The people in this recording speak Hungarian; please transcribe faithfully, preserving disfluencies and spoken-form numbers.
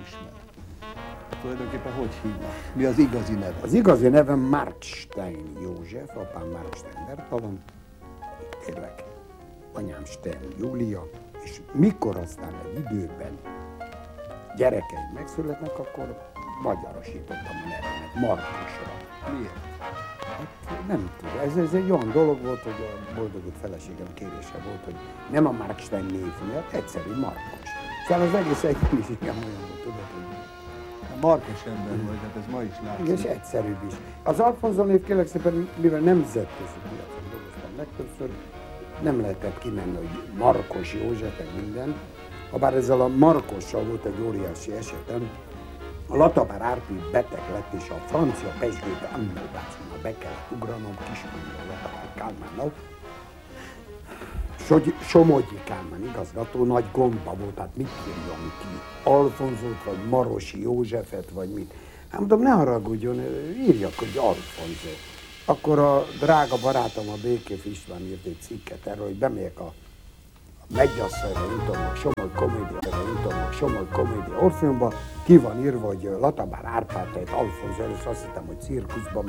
ismer. Tulajdonképpen hogy hívnak? Mi az igazi neve? Az igazi nevem Markstein József, apám Markstein Bertalan, tényleg anyám Stein Júlia, és mikor aztán egy időben gyerekeim megszületnek, akkor magyarosítottam a nevemet Markosra. Miért? Hát nem tudom, ez, ez egy olyan dolog volt, hogy a boldogult feleségem kérése volt, hogy nem a Markstein név miatt, egyszerű Markos. Szóval az egész egyben is igen olyan volt, tudod, hogy... A markos ember vagy, hát ez ma is látszik. És egyszerűbb is. Az Alfonso név kérlek szépen, mivel nemzetközi piacon dolgoztam legtöbbször, nem lehetett kimenni, hogy Markos József, meg minden. Habár ezzel a Markossal volt egy óriási esetem, a Latabár Árpi beteg lett, és a francia pezsgőbe annóbációnal be kellett ugranom Kiskunnyal, Latabár Kálmánnal. Somogyi Kálmán igazgató nagy gondba volt, hát mit írjam ki? Alfonzót, vagy Marosi Józsefet, vagy mit? Hát mondom, ne haragudjon, írjak, hogy Alfonzó. Akkor a drága barátom, a Békéf István írt egy cikket erről, hogy bemegyek a Megyasszonyra jutom, meg Somogy Komédiára jutom, meg Somogy Komédia Orfeumba, ki van írva, hogy Latabár Árpád, tehát Alfonzó, először azt hittem, hogy cirkuszban